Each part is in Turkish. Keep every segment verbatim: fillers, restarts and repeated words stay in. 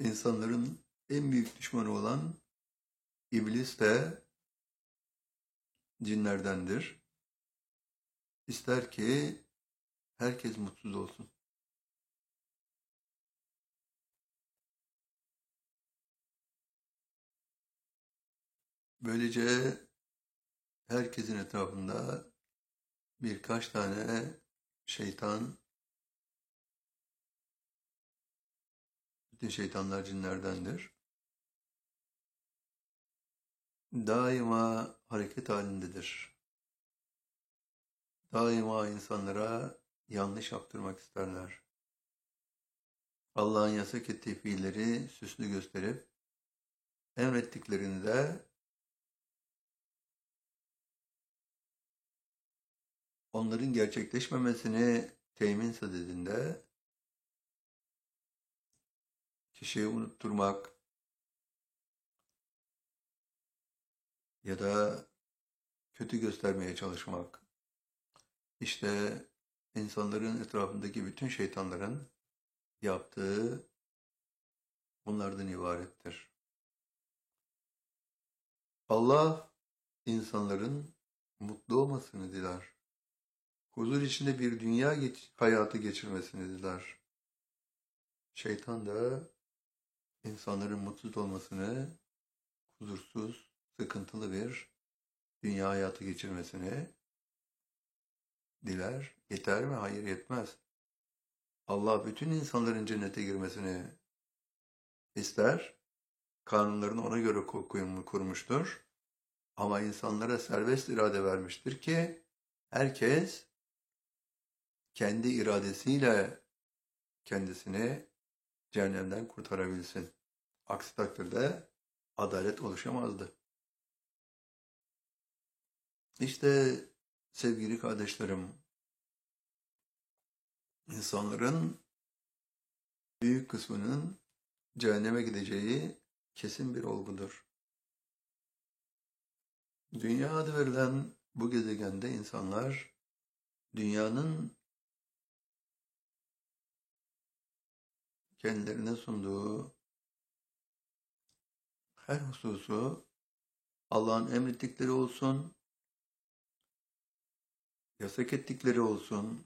İnsanların en büyük düşmanı olan iblis de cinlerdendir. İster ki herkes mutsuz olsun. Böylece herkesin etrafında birkaç tane şeytan, bütün şeytanlar cinlerdendir. Daima hareket halindedir. Daima insanlara yanlış yaptırmak isterler. Allah'ın yasak ettiği fiilleri süslü gösterip emrettiklerini de onların gerçekleşmemesini temin sadedinde kişiyi unutturmak ya da kötü göstermeye çalışmak, işte insanların etrafındaki bütün şeytanların yaptığı bunlardan ibarettir. Allah insanların mutlu olmasını diler. Huzur içinde bir dünya geç hayatı geçirmesini diler. Şeytan da insanların mutsuz olmasını, huzursuz, sıkıntılı bir dünya hayatı geçirmesini diler. Yeter mi? Hayır, yetmez. Allah bütün insanların cennete girmesini ister. Kanunlarını ona göre kurmuştur. Ama insanlara serbest irade vermiştir ki herkes kendi iradesiyle kendisini cehennemden kurtarabilsin. Aksi takdirde adalet oluşamazdı. İşte sevgili kardeşlerim, insanların büyük kısmının cehenneme gideceği kesin bir olgudur. Dünya adı verilen bu gezegende insanlar dünyanın kendilerine sunduğu her hususu Allah'ın emrettikleri olsun, yasak ettikleri olsun,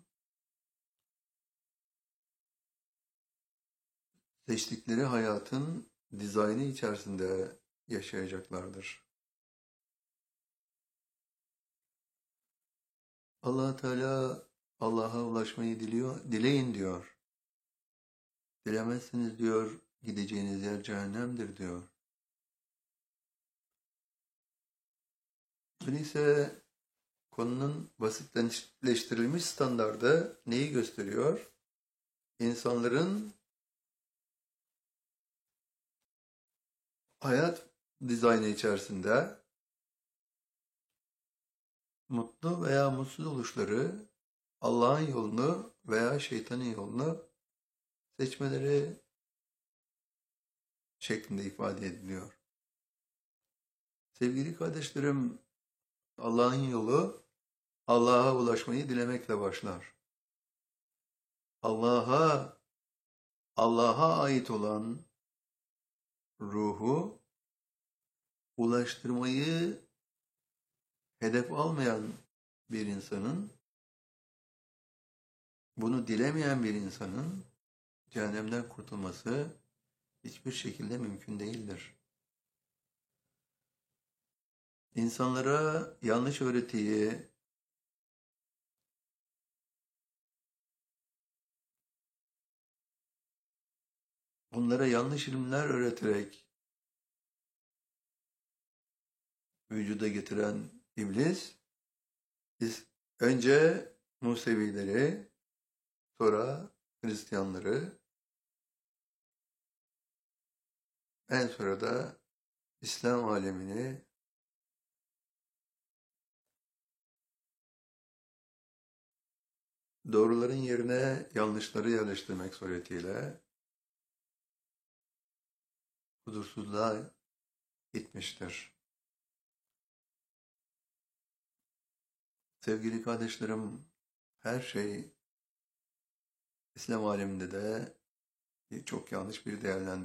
seçtikleri hayatın dizaynı içerisinde yaşayacaklardır. Allah Teala Allah'a ulaşmayı diliyor, dileyin diyor. Dilemezsiniz diyor, gideceğiniz yer cehennemdir diyor. Öyleyse konunun basitleştirilmiş standardı neyi gösteriyor? İnsanların hayat dizaynı içerisinde mutlu veya mutsuz oluşları Allah'ın yolunu veya şeytanın yolunu seçmeleri şeklinde ifade ediliyor. Sevgili kardeşlerim, Allah'ın yolu Allah'a ulaşmayı dilemekle başlar. Allah'a Allah'a ait olan ruhu ulaştırmayı hedef almayan bir insanın, bunu dilemeyen bir insanın cehennemden kurtulması hiçbir şekilde mümkün değildir. İnsanlara yanlış öğretiyi, onlara yanlış ilimler öğreterek vücuda getiren iblis, önce Musevileri, sonra Hristiyanları, en sonra da İslam alemini doğruların yerine yanlışları yerleştirmek suretiyle huzursuzluğa gitmiştir. Sevgili kardeşlerim, her şey İslam aleminde de çok yanlış bir değerlendirme.